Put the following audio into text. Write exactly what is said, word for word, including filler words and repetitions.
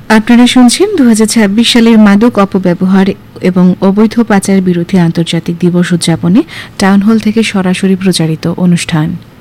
আপনারা শুনছেন দু হাজার ছাব্বিশ সালের মাদক অপব্যবহার এবং অবৈধ পাচার বিরোধী আন্তর্জাতিক দিবস উদযাপনে টাউন হল থেকে সরাসরি প্রচারিত অনুষ্ঠান।